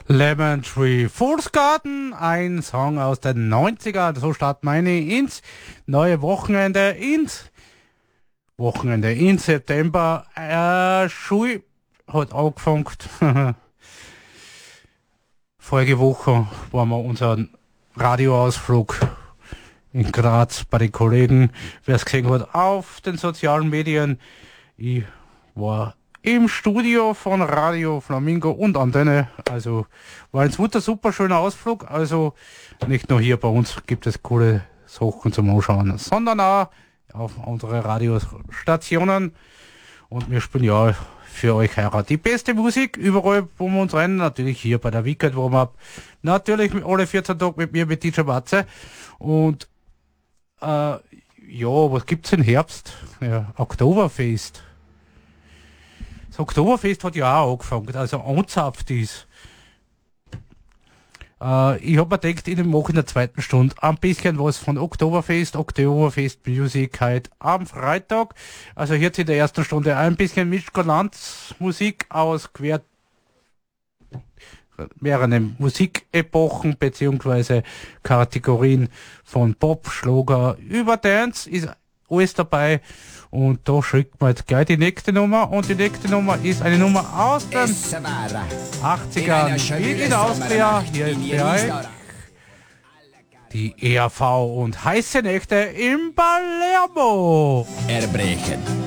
Lemon Tree Fool's Garden, ein Song aus den 90ern. So starten meine ins neue Wochenende in September. Schule hat angefangen. Vorige Woche waren wir unseren Radioausflug in Graz bei den Kollegen. Wer es gesehen hat, auf den sozialen Medien. Ich war im Studio von Radio Flamingo und Antenne. Also war ein super schöner Ausflug. Also nicht nur hier bei uns gibt es coole Sachen zum Anschauen, sondern auch auf unsere Radiostationen. Und wir spielen ja für euch heuer die beste Musik überall, wo wir uns rennen. Natürlich hier bei der Wicked Warm-Up. Natürlich alle 14 Tage mit mir, mit DJ Matze. Und ja, was gibt's im Herbst? Ja, Oktoberfest. Das Oktoberfest hat ja auch angefangen, also anzapft ist. Ich habe mir gedacht, ich mache in der zweiten Stunde ein bisschen was von Oktoberfest Music halt am Freitag. Also jetzt in der ersten Stunde ein bisschen Mischgalanz-Musik aus mehreren Musikepochen beziehungsweise Kategorien von Pop, Schlager über Dance ist alles dabei. Und da schickt man jetzt gleich die nächste Nummer. Und die nächste Nummer ist eine Nummer aus den 80ern. In Austria. Hier ist für euch die ERV und heiße Nächte im Palermo. Erbrechen.